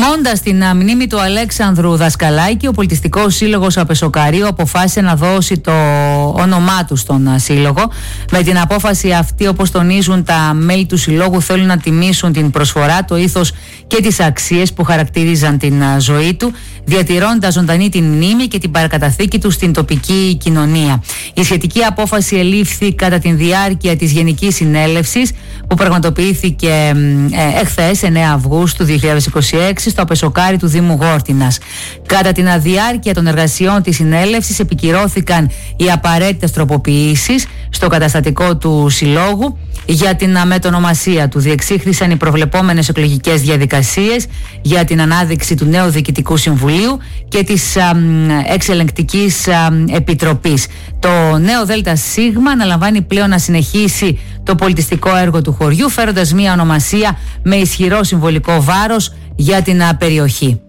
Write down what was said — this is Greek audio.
Τιμώντας την μνήμη του Αλέξανδρου Δασκαλάκη, ο Πολιτιστικός Σύλλογος Απεσοκαρίου αποφάσισε να δώσει το όνομά του στον σύλλογο. Με την απόφαση αυτή, όπως τονίζουν τα μέλη του συλλόγου, θέλουν να τιμήσουν την προσφορά, το ήθος και τις αξίες που χαρακτήριζαν την ζωή του, διατηρώντας ζωντανή την μνήμη και την παρακαταθήκη του στην τοπική κοινωνία. Η σχετική απόφαση ελήφθη κατά τη διάρκεια της Γενικής Συνέλευσης που πραγματοποιήθηκε εχθές, 9 Αυγούστου 2026, στο Απεσοκάρι του Δήμου Γόρτινας. Κατά την διάρκεια των εργασιών της συνέλευσης επικυρώθηκαν οι απαραίτητες τροποποιήσεις στο καταστατικό του συλλόγου για την μετονομασία του. Διεξήχθησαν οι προβλεπόμενες εκλογικές διαδικασίες για την ανάδειξη του νέου Διοικητικού Συμβουλίου και της Εξελεγκτικής Επιτροπής. Το νέο ΔΣ αναλαμβάνει πλέον να συνεχίσει το πολιτιστικό έργο του χωριού, φέροντας μια ονομασία με ισχυρό συμβολικό βάρος για την περιοχή.